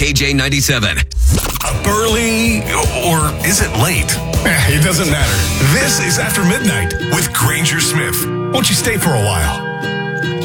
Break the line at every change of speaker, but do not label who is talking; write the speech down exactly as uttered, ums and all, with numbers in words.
K J ninety-seven.
Early or is it late? Eh, it doesn't matter. This is After Midnight with Granger Smith. Won't you stay for a while?